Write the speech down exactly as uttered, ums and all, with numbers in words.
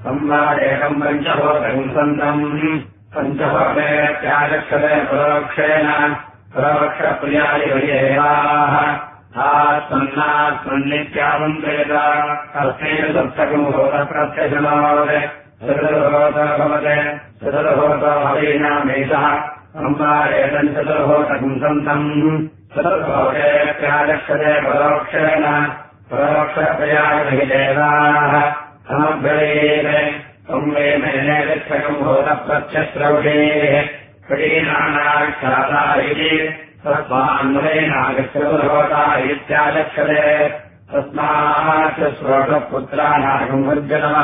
संवादेकम् पञ्चभूतम् सन्तम् पञ्चभूतेत्यागच्छते परोक्षेण परोक्षप्रियादिभिरेवाः आत्मन्नात्मन्नित्यावन्तेत अर्थेन सप्तकम् भूतप्रत्यशनोदे चतुर्भूतो भवते चतुर्भूतो हवीनामेषः संवादेकम् चतुर्भूतकम् सन्तम् चतुर्भूतेत्यागच्छते परोक्षेण परोक्षप्रियादिभिरेवाः समग्रेण संवेमेनेच्छकम् भूतप्रत्यश्रौषेः क्रीणानाक्षाता इति तस्मान्वयेनागच्छतुर्भूता इत्यागच्छते तस्मात् श्रोतपुत्राणागम् वर्जनः